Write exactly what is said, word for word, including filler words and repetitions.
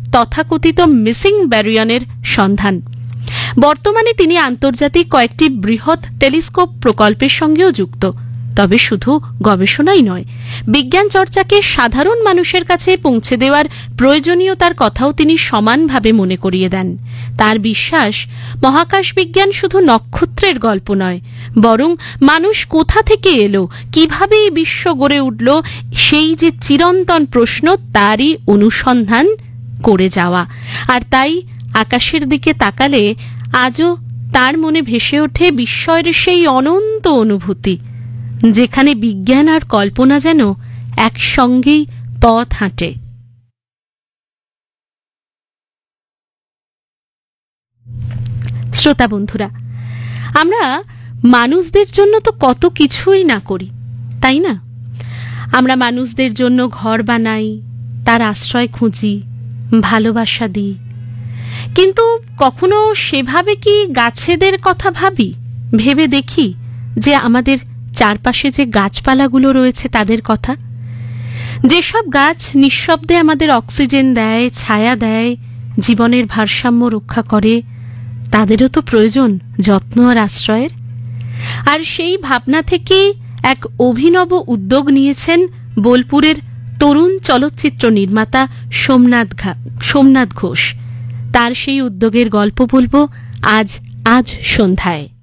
তথাকথিত মিসিং ব্যারিয়নের সন্ধান। বর্তমানে তিনি আন্তর্জাতিক কয়েকটি বৃহৎ টেলিস্কোপ প্রকল্পের সঙ্গেও যুক্ত। তবে শুধু গবেষণাই নয়, বিজ্ঞান চর্চাকে সাধারণ মানুষের কাছে পৌঁছে দেওয়ার প্রয়োজনীয়তার কথাও তিনি সমানভাবে মনে করিয়ে দেন। তার বিশ্বাস, মহাকাশ বিজ্ঞান শুধু নক্ষত্রের গল্প নয়, বরং মানুষ কোথা থেকে এলো, কিভাবে এই বিশ্ব গড়ে উঠল, সেই যে চিরন্তন প্রশ্ন, তারই অনুসন্ধান করে যাওয়া। আর তাই আকাশের দিকে তাকালে আজও তার মনে ভেসে ওঠে বিস্ময়ের সেই অনন্ত অনুভূতি, যেখানে বিজ্ঞান আর কল্পনা যেন একসঙ্গেই পথ হাঁটে। শ্রোতা বন্ধুরা, আমরা মানুষদের জন্য তো কত কিছুই না করি, তাই না? আমরা মানুষদের জন্য ঘর বানাই, তার আশ্রয় খুঁজি, ভালোবাসা দিই, কিন্তু কখনো সেভাবে কি গাছেদের কথা ভাবি? ভেবে দেখি যে আমাদের চারপাশে যে গাছপালাগুলো রয়েছে তাদের কথা। যেসব গাছ নিঃশব্দে আমাদের অক্সিজেন দেয়, ছায়া দেয়, জীবনের ভারসাম্য রক্ষা করে, তাদেরও তো প্রয়োজন যত্ন আর আশ্রয়ের। আর সেই ভাবনা থেকেই এক অভিনব উদ্যোগ নিয়েছেন বোলপুরের তরুণ চলচ্চিত্র নির্মাতা সোমনাথ সোমনাথ ঘোষ। তার সেই উদ্যোগের গল্প বলবো আজ আজ সন্ধ্যায়।